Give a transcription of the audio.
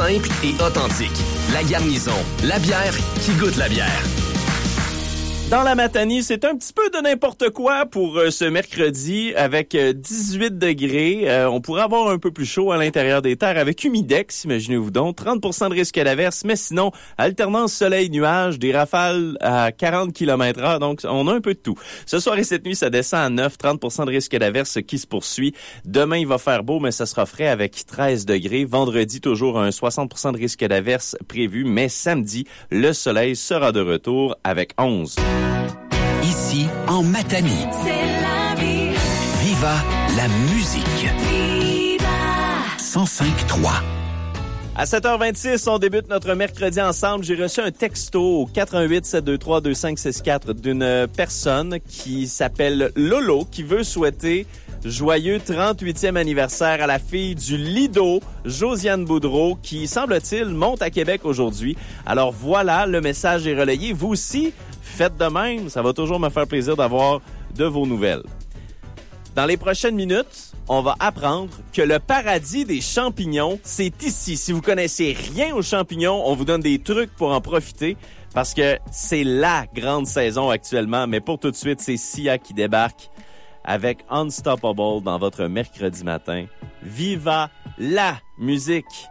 simple et authentique. La Garnison, la bière qui goûte la bière. Dans la Matanie, c'est un petit peu de n'importe quoi pour ce mercredi avec 18 degrés. On pourrait avoir un peu plus chaud à l'intérieur des terres avec humidex, imaginez-vous donc. 30% de risque d'averse, mais sinon, alternance soleil-nuage, des rafales à 40 km/h, donc on a un peu de tout. Ce soir et cette nuit, ça descend à 9, 30% de risque d'averse qui se poursuit. Demain, il va faire beau, mais ça sera frais avec 13 degrés. Vendredi, toujours un 60% de risque d'averse prévu, mais samedi, le soleil sera de retour avec 11. Ici, en Matanie. C'est la vie. Viva la musique. Viva. 105.3. À 7h26, on débute notre mercredi ensemble. J'ai reçu un texto au 418-723-2564 d'une personne qui s'appelle Lolo, qui veut souhaiter joyeux 38e anniversaire à la fille du Lido, Josiane Boudreau, qui, semble-t-il, monte à Québec aujourd'hui. Alors voilà, le message est relayé. Vous aussi, faites de même. Ça va toujours me faire plaisir d'avoir de vos nouvelles. Dans les prochaines minutes, on va apprendre que le paradis des champignons, c'est ici. Si vous connaissez rien aux champignons, on vous donne des trucs pour en profiter parce que c'est la grande saison actuellement. Mais pour tout de suite, c'est Sia qui débarque avec Unstoppable dans votre mercredi matin. Viva la musique!